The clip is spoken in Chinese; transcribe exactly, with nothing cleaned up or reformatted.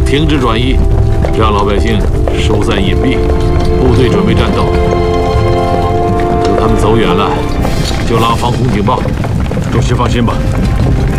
停止转移，让老百姓疏散隐蔽，部队准备战斗。等他们走远了，就拉防空警报。 主席放心吧，